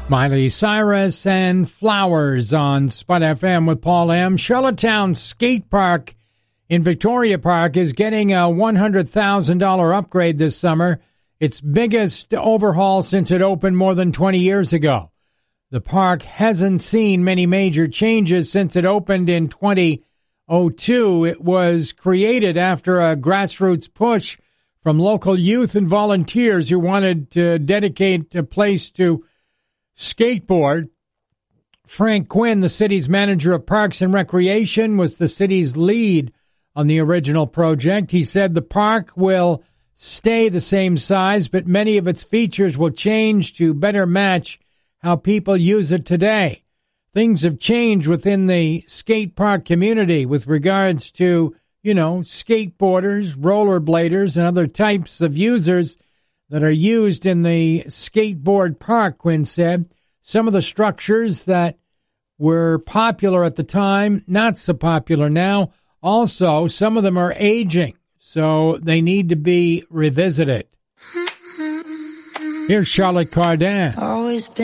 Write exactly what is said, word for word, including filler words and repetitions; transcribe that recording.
Miley Cyrus and Flowers on Spud F M with Paul M. Charlottetown Skate Park in Victoria Park is getting a one hundred thousand dollars upgrade this summer, its biggest overhaul since it opened more than twenty years ago. The park hasn't seen many major changes since it opened in twenty oh two. It was created after a grassroots push from local youth and volunteers who wanted to dedicate a place to skateboard. Frank Quinn, the city's manager of Parks and Recreation, was the city's lead on the original project. He said the park will stay the same size, but many of its features will change to better match how people use it today. Things have changed within the skate park community with regards to, you know, skateboarders, rollerbladers, and other types of users that are used in the skateboard park, Quinn said. Some of the structures that were popular at the time, not so popular now. Also, some of them are aging, so they need to be revisited. Here's Charlotte Cardin. Always been